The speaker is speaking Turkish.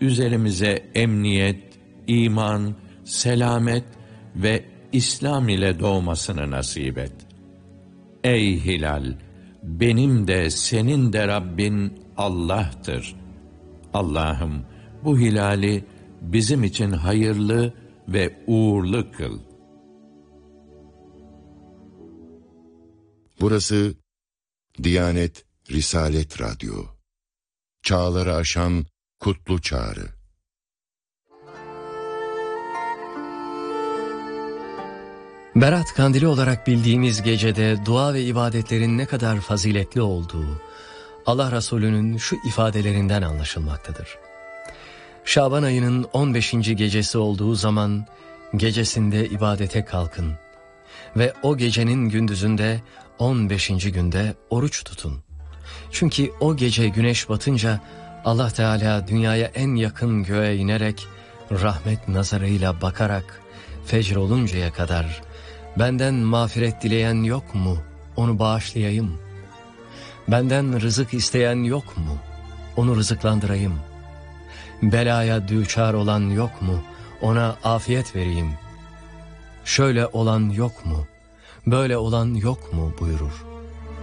üzerimize emniyet, iman, selamet ve İslam ile doğmasını nasip et. Ey hilal! Benim de senin de Rabbin Allah'tır. Allah'ım bu hilali bizim için hayırlı ve uğurlu kıl. Burası Diyanet Risalet Radyo. Çağları aşan kutlu çağrı. Berat Kandili olarak bildiğimiz gecede dua ve ibadetlerin ne kadar faziletli olduğu Allah Resulü'nün şu ifadelerinden anlaşılmaktadır. Şaban ayının 15. gecesi olduğu zaman gecesinde ibadete kalkın ve o gecenin gündüzünde 15. günde oruç tutun. Çünkü o gece güneş batınca Allah Teala dünyaya en yakın göğe inerek rahmet nazarıyla bakarak fecr oluncaya kadar benden mağfiret dileyen yok mu? Onu bağışlayayım. Benden rızık isteyen yok mu? Onu rızıklandırayım. Belaya düçar olan yok mu? Ona afiyet vereyim. Şöyle olan yok mu? Böyle olan yok mu buyurur.